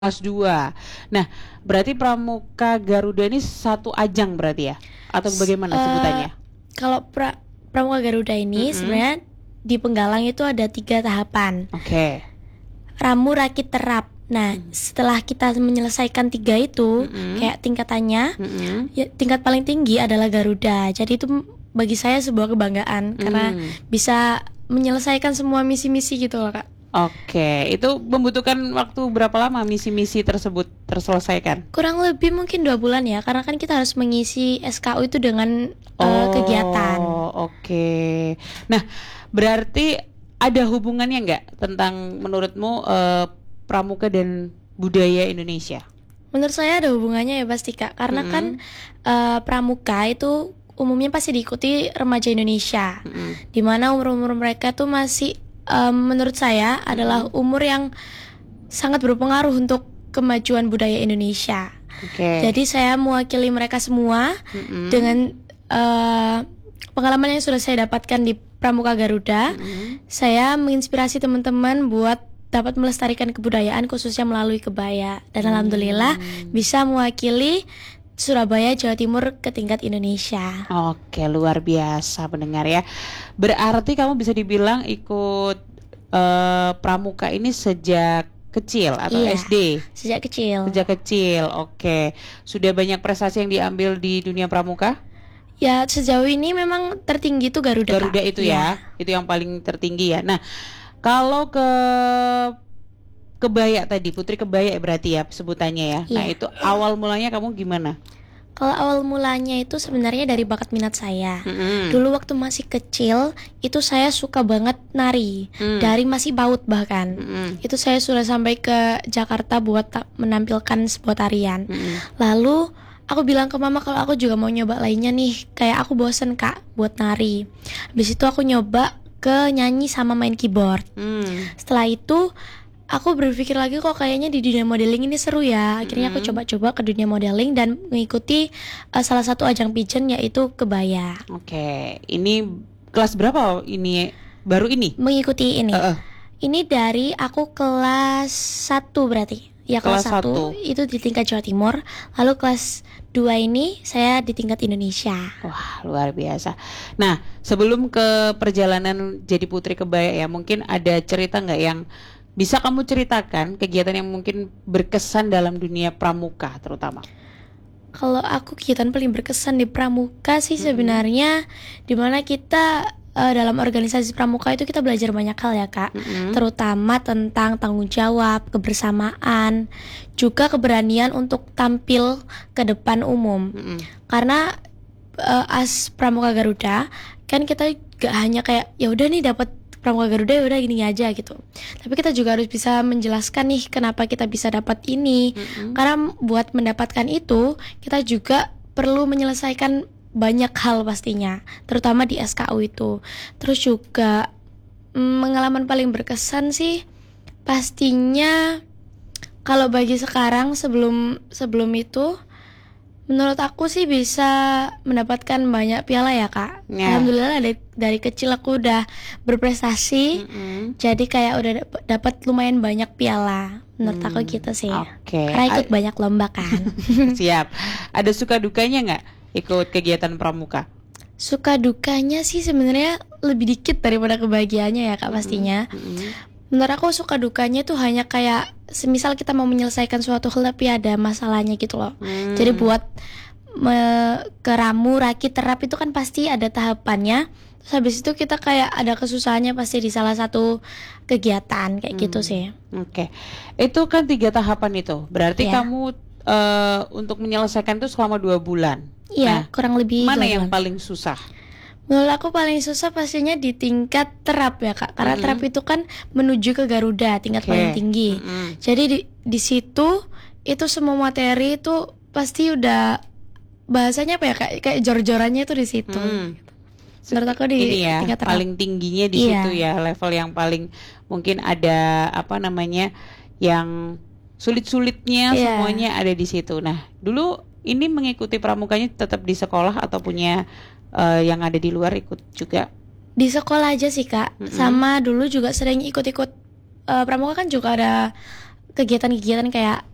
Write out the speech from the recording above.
Kelas 2. Nah, berarti Pramuka Garuda ini satu ajang berarti ya? Atau bagaimana sebutannya? Kalau Pramuka Garuda ini sebenarnya di Penggalang itu ada 3 tahapan. Oke. Ramu, Rakit, Terap. Nah, setelah kita menyelesaikan 3 itu, kayak tingkatannya, ya, tingkat paling tinggi adalah Garuda. Jadi itu bagi saya sebuah kebanggaan karena bisa menyelesaikan semua misi-misi gitu loh, Kak. Oke, itu membutuhkan waktu berapa lama misi-misi tersebut terselesaikan? Kurang lebih mungkin 2 bulan ya, karena kan kita harus mengisi SKU itu dengan kegiatan. Oke. Nah, berarti ada hubungannya nggak tentang menurutmu pramuka dan budaya Indonesia? Menurut saya ada hubungannya ya pasti, Kak, karena kan pramuka itu umumnya pasti diikuti remaja Indonesia, dimana umur-umur mereka tuh masih menurut saya adalah umur yang sangat berpengaruh untuk kemajuan budaya Indonesia. Jadi saya mewakili mereka semua dengan pengalaman yang sudah saya dapatkan di Pramuka Garuda. Saya menginspirasi teman-teman buat dapat melestarikan kebudayaan khususnya melalui kebaya. Dan alhamdulillah bisa mewakili Surabaya, Jawa Timur ke tingkat Indonesia. Oke, luar biasa pendengar ya. Berarti kamu bisa dibilang ikut pramuka ini sejak kecil atau SD? Sejak kecil. Sejak kecil, oke. Sudah banyak prestasi yang diambil di dunia pramuka? Ya, sejauh ini memang tertinggi itu Garuda. Garuda itu ya, itu yang paling tertinggi ya. Nah, kalau ke kebaya tadi, Putri Kebaya berarti ya sebutannya ya. Nah, itu awal mulanya kamu gimana? Kalau awal mulanya itu sebenarnya dari bakat minat saya. Dulu waktu masih kecil itu saya suka banget nari, dari masih PAUD bahkan. Itu saya sudah sampai ke Jakarta buat menampilkan sebuah tarian. Lalu aku bilang ke mama kalau aku juga mau nyoba lainnya nih, kayak aku bosen, Kak, buat nari. Habis itu aku nyoba ke nyanyi sama main keyboard. Setelah itu aku berpikir lagi kok kayaknya di dunia modeling ini seru ya. Akhirnya aku coba-coba ke dunia modeling dan mengikuti salah satu ajang pageant yaitu Kebaya. Oke, ini kelas berapa ini? Baru ini? Mengikuti ini. Ini dari aku kelas 1 berarti. Ya, kelas 1 itu di tingkat Jawa Timur. Lalu kelas 2 ini saya di tingkat Indonesia. Wah, luar biasa. Nah, sebelum ke perjalanan jadi Putri Kebaya ya, mungkin ada cerita nggak yang bisa kamu ceritakan, kegiatan yang mungkin berkesan dalam dunia pramuka terutama? Kalau aku kegiatan paling berkesan di pramuka sih sebenarnya dimana kita dalam organisasi pramuka itu kita belajar banyak hal ya, Kak. Terutama tentang tanggung jawab, kebersamaan, juga keberanian untuk tampil ke depan umum. Karena as Pramuka Garuda kan kita gak hanya kayak ya udah nih dapat Pramuka Garuda ya udah gini aja gitu. Tapi kita juga harus bisa menjelaskan nih kenapa kita bisa dapat ini. Karena buat mendapatkan itu kita juga perlu menyelesaikan banyak hal pastinya, terutama di SKU itu. Terus juga pengalaman paling berkesan sih pastinya kalau bagi sekarang sebelum itu menurut aku sih bisa mendapatkan banyak piala ya, Kak. Alhamdulillah dari kecil aku udah berprestasi. Jadi kayak udah dapat lumayan banyak piala. Menurut aku gitu sih. Karena ikut banyak lomba kan. Siap. Ada suka dukanya nggak ikut kegiatan pramuka? Suka dukanya sih sebenarnya lebih dikit daripada kebahagiaannya ya, Kak, pastinya. Menurut aku suka dukanya tuh hanya kayak semisal kita mau menyelesaikan suatu hal tapi ada masalahnya gitu loh. Jadi buat ke Ramu, Rakit, Terap itu kan pasti ada tahapannya. Terus habis itu kita kayak ada kesusahannya pasti di salah satu kegiatan kayak gitu sih. Oke. Itu kan 3 tahapan itu. Berarti kamu untuk menyelesaikan itu selama 2 bulan. Iya, kurang lebih. Mana yang paling susah? Menurut aku paling susah pastinya di tingkat Terap ya, Kak. Karena Terap itu kan menuju ke Garuda, tingkat paling tinggi. Jadi di situ itu semua materi itu pasti udah bahasanya apa ya, kayak jor-jorannya itu di situ. Menurut aku di ini ya, tingkat Terap paling tingginya di situ ya, level yang paling mungkin ada apa namanya yang sulit-sulitnya semuanya ada di situ. Nah, dulu ini mengikuti pramukanya tetap di sekolah atau punya yang ada di luar ikut juga? Di sekolah aja sih, Kak. Sama dulu juga sering ikut-ikut pramuka kan juga ada kegiatan-kegiatan kayak